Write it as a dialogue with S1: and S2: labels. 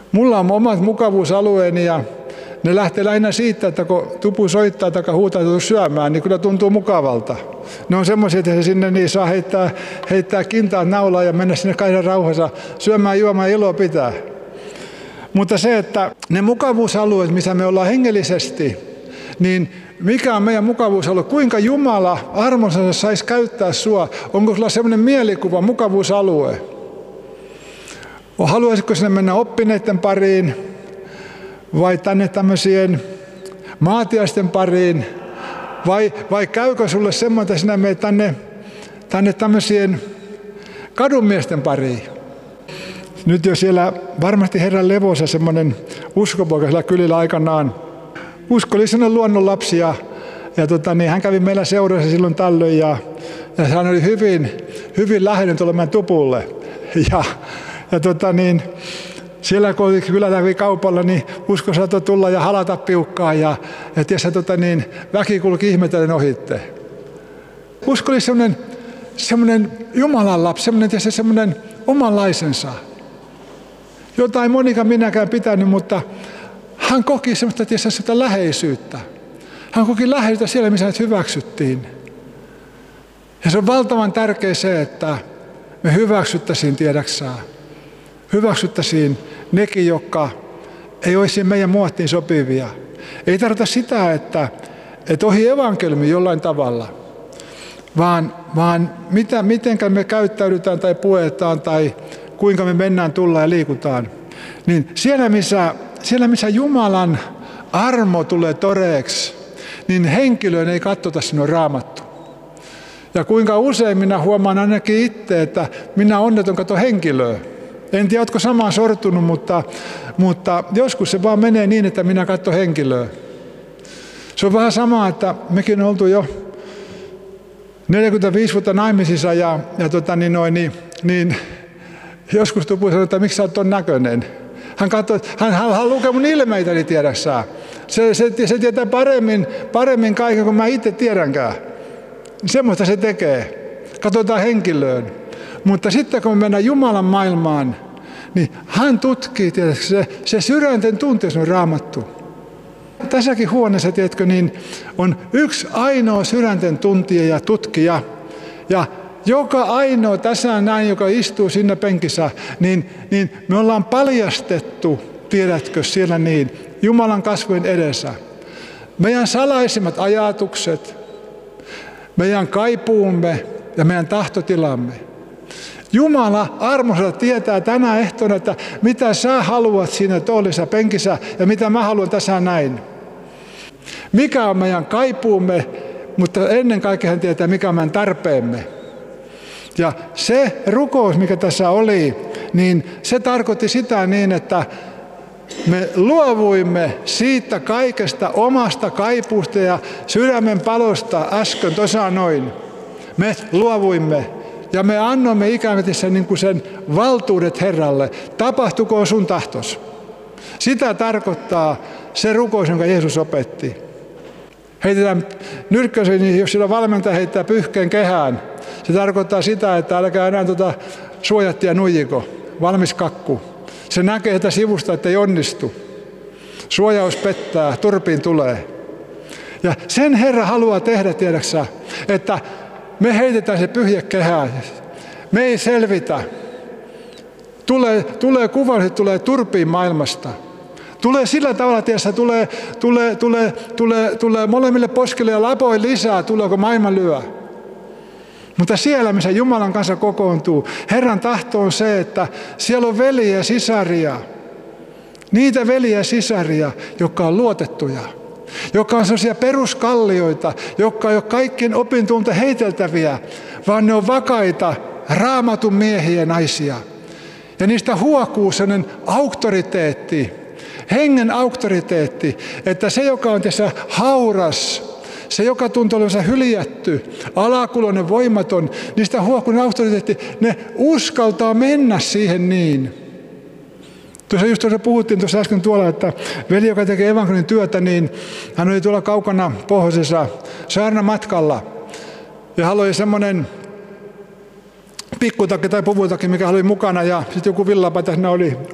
S1: Mulla on omat mukavuusalueeni ja ne lähtee lähinnä siitä, että kun tupu soittaa tai huutaa syömään, niin kyllä tuntuu mukavalta. Ne on semmoisia, että sinne niin saa heittää kintaan naulaa ja mennä sinne kahdessa rauhassa syömään, juomaan ja iloa pitää. Mutta se, että ne mukavuusalueet, missä me ollaan hengellisesti, niin mikä on meidän mukavuusalue? Kuinka Jumala armonsa saisi käyttää sua? Onko sulla semmoinen mielikuva, mukavuusalue? Haluaisitko sinne mennä oppineiden pariin vai tänne tämmöisien maatiaisten pariin? Vai käykö sulle semmoinen, että sinä menet tänne tämmöisien kadunmiesten pariin? Nyt jo siellä varmasti Herran levossa semmoinen uskopoika siellä kylillä aikanaan. Usko oli sellainen luonnonlapsi ja hän kävi meillä seurassa silloin tällöin ja hän oli hyvin läheinen tuolle meidän tupulle. Siellä kun oli kylälävi kaupalla, niin usko saattoi tulla ja halata piukkaan ja väki kulki ihmetellen ohitte. Usko oli semmoinen Jumalan lapsi, semmoinen omanlaisensa. Jotain Monika minäkään pitänyt, mutta hän koki semmoista läheisyyttä. Hän koki läheisyyttä siellä, missä hänet hyväksyttiin. Ja se on valtavan tärkeää se, että me hyväksyttäisiin, tiedäksää. Hyväksyttäisiin nekin, jotka ei olisi meidän muottiin sopivia. Ei tarkoita sitä, että ohi evankeliumi jollain tavalla, vaan mitenkä me käyttäydytään tai puetaan tai kuinka me mennään, tullaan ja liikutaan. Niin siellä missä Jumalan armo tulee toreeksi, niin henkilöön ei katsota sinua Raamattu. Ja kuinka usein minä huomaan ainakin itse, että minä onneton katso henkilöä. En tiedä, oletko samaan sortunut, mutta joskus se vaan menee niin, että minä katson henkilöä. Se on vähän sama, että mekin on oltu jo 45 vuotta naimisissa niin joskus tupu sanoo, että miksi sä oot ton näköinen. Hän katsoo, hän lukee mun ilmeitäni, tiedäksää. Se tietää paremmin kaiken kuin mä itse tiedänkään. Semmoista se tekee. Katsotaan henkilöön. Mutta sitten kun me mennään Jumalan maailmaan, niin hän tutkii, tiedätkö, se sydänten tunteessa on Raamattu. Tässäkin huoneessa, tiedätkö, niin on yksi ainoa sydänten tuntija ja tutkija. Ja joka ainoa tässä näin, joka istuu siinä penkissä, niin me ollaan paljastettu, tiedätkö, siellä niin, Jumalan kasvojen edessä. Meidän salaisimmat ajatukset, meidän kaipuumme ja meidän tahtotilamme. Jumala armossa tietää tänä ehtona, että mitä sä haluat siinä toisessa penkissä ja mitä mä haluan tässä näin. Mikä on meidän kaipuumme, mutta ennen kaikkea hän tietää, mikä on meidän tarpeemme. Ja se rukous, mikä tässä oli, niin se tarkoitti sitä niin, että me luovuimme siitä kaikesta omasta kaipuusta ja sydämen palosta äsken tuossa noin. Me luovuimme ja me annoimme ikävetissä niin kuin sen valtuudet Herralle. Tapahtukoon sun tahtos. Sitä tarkoittaa se rukous, jonka Jeesus opetti. Heitetään nyrkkäisen, niin jos sillä valmentaja heittää pyyhkeen kehään, se tarkoittaa sitä, että älkää enää suojattia nuijiko, valmis kakku. Se näkee sitä sivusta, että ei onnistu. Suojaus pettää, turpiin tulee. Ja sen Herra haluaa tehdä, tiedäksä, että me heitetään se pyhjä kehään. Me ei selvitä. Tulee kuva, että tulee turpiin maailmasta. Tulee sillä tavalla, että tulee molemmille poskille ja lapoin lisää, tuleeko maailman lyö. Mutta siellä, missä Jumalan kanssa kokoontuu, Herran tahto on se, että siellä on veliä ja sisaria. Niitä veliä ja sisaria, jotka on luotettuja. Jotka on sellaisia peruskallioita, jotka ei ole kaikkien opintuunta heiteltäviä, vaan ne on vakaita Raamatun miehiä ja naisia. Ja niistä huokuu sellainen auktoriteetti, hengen auktoriteetti, että se, joka on tässä hauras, se, joka tuntuu olevansa hyljätty, alakuloinen, voimaton, niistä huokuu auktoriteetti, ne uskaltaa mennä siihen niin. Tuossa puhuttiin tuossa äsken tuolla, että veli, joka tekee evankeliumin työtä, niin hän oli tuolla kaukana pohjoisessa saarnamatkalla. Ja hän oli semmoinen pikkutakki tai puvutakki, mikä oli mukana, ja sitten joku villapaita siinä oli